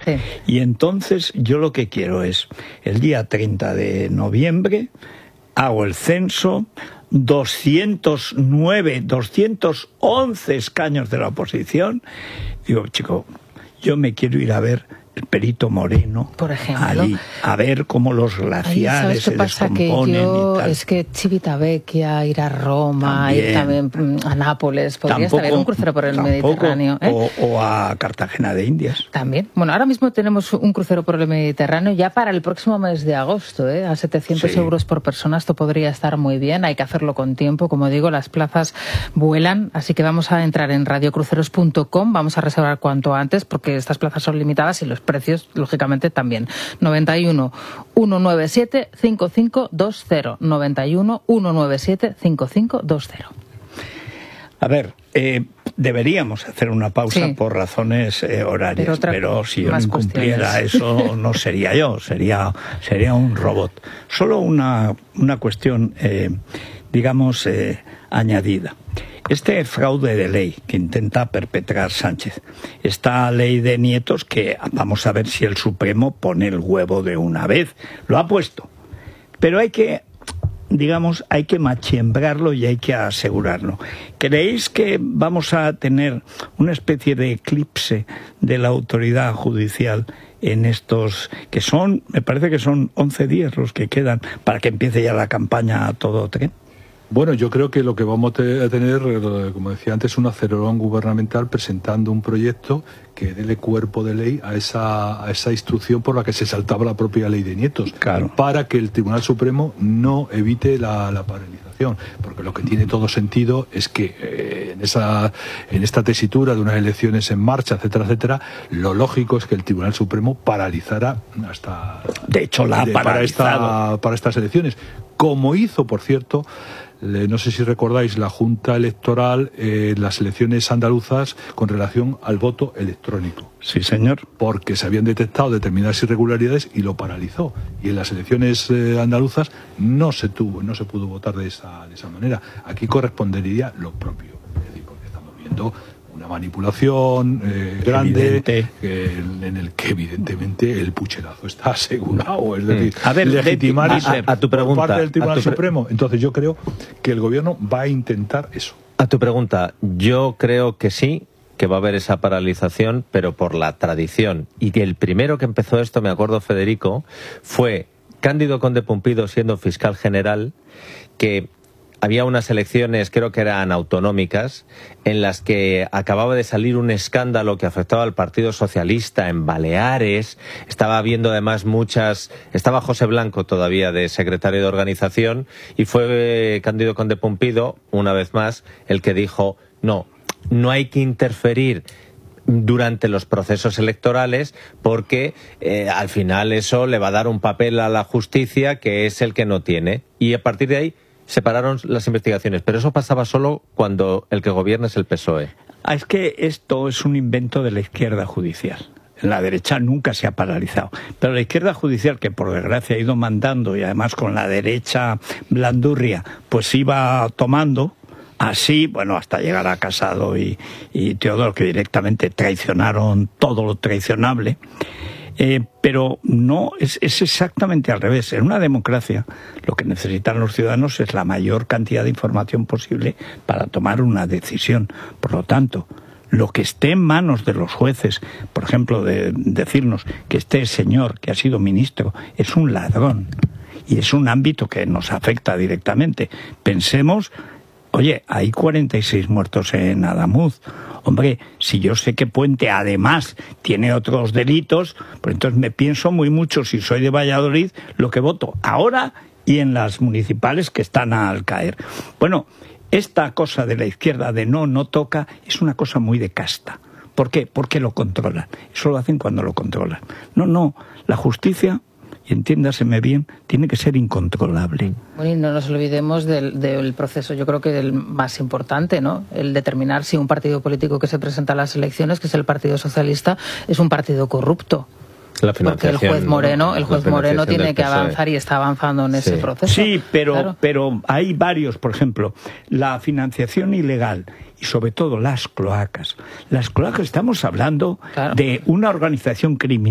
Sí. Y entonces yo lo que quiero es, el día 30 de noviembre, hago el censo, 211 escaños de la oposición. Digo, chico, yo me quiero ir a ver el Perito Moreno, por ejemplo, allí, a ver cómo los glaciares se descomponen y tal. Es que Civitavecchia, ir a Roma, también, ir también a Nápoles, podría estar un crucero por el Mediterráneo. O a Cartagena de Indias. También. Bueno, ahora mismo tenemos un crucero por el Mediterráneo ya para el próximo mes de agosto, a 700 euros por persona. Esto podría estar muy bien, hay que hacerlo con tiempo. Como digo, las plazas vuelan, así que vamos a entrar en radiocruceros.com, vamos a reservar cuanto antes porque estas plazas son limitadas y los precios, lógicamente, también. 91 197 5520. 91 197 5520. A ver, deberíamos hacer una pausa por razones horarias, pero si yo no incumpliera eso, no sería yo, sería un robot. Solo una cuestión, digamos, añadida. Este fraude de ley que intenta perpetrar Sánchez, esta ley de nietos que vamos a ver si el Supremo pone el huevo de una vez. Lo ha puesto, pero hay que machembrarlo y hay que asegurarlo. ¿Creéis que vamos a tener una especie de eclipse de la autoridad judicial en estos, que son, me parece que son 11 días los que quedan para que empiece ya la campaña a todo tren? Bueno, yo creo que lo que vamos a tener, como decía antes, un acelerón gubernamental presentando un proyecto que dele cuerpo de ley a esa instrucción por la que se saltaba la propia ley de nietos, para que el Tribunal Supremo no evite la paralización, porque lo que tiene todo sentido es que en esta tesitura de unas elecciones en marcha, etcétera, etcétera, lo lógico es que el Tribunal Supremo paralizara hasta... De hecho, la ha paralizado para estas elecciones, como hizo, por cierto, no sé si recordáis, la Junta Electoral en las elecciones andaluzas con relación al voto electrónico. Sí, señor. Porque se habían detectado determinadas irregularidades y lo paralizó. Y en las elecciones andaluzas no se pudo votar de esa manera. Aquí correspondería lo propio. Es decir, porque estamos viendo una manipulación grande en el que evidentemente el pucherazo está asegurado, es decir, a ver, legitimar a tu pregunta, por parte del Tribunal Supremo. Entonces yo creo que el gobierno va a intentar eso. A tu pregunta, yo creo que sí, que va a haber esa paralización, pero por la tradición. Y que el primero que empezó esto, me acuerdo, Federico, fue Cándido Conde Pumpido siendo fiscal general, que había unas elecciones, creo que eran autonómicas, en las que acababa de salir un escándalo que afectaba al Partido Socialista en Baleares. Estaba habiendo además estaba José Blanco todavía de secretario de organización, y fue Cándido Conde Pumpido, una vez más, el que dijo, no hay que interferir durante los procesos electorales porque al final eso le va a dar un papel a la justicia que es el que no tiene. Y a partir de ahí separaron las investigaciones, pero eso pasaba solo cuando el que gobierna es el PSOE. Es que esto es un invento de la izquierda judicial. La derecha nunca se ha paralizado, pero la izquierda judicial, que por desgracia ha ido mandando y además con la derecha blandurria, pues iba tomando así, bueno, hasta llegar a Casado y Teodoro, que directamente traicionaron todo lo traicionable. Pero no, es exactamente al revés. En una democracia lo que necesitan los ciudadanos es la mayor cantidad de información posible para tomar una decisión. Por lo tanto, lo que esté en manos de los jueces, por ejemplo, de decirnos que este señor que ha sido ministro es un ladrón y es un ámbito que nos afecta directamente. Pensemos, oye, hay 46 muertos en Adamuz. Hombre, si yo sé que Puente además tiene otros delitos, pues entonces me pienso muy mucho, si soy de Valladolid, lo que voto ahora y en las municipales que están al caer. Bueno, esta cosa de la izquierda de no toca es una cosa muy de casta. ¿Por qué? Porque lo controlan. Eso lo hacen cuando lo controlan. No, la justicia, y entiéndaseme bien, tiene que ser incontrolable. Bueno, y no nos olvidemos del proceso, yo creo que el más importante, ¿no? El determinar si un partido político que se presenta a las elecciones, que es el Partido Socialista, es un partido corrupto. Porque el juez Moreno, tiene que avanzar y está avanzando en ese proceso. Sí, pero hay varios, por ejemplo, la financiación ilegal y sobre todo las cloacas. Las cloacas, estamos hablando de una organización criminal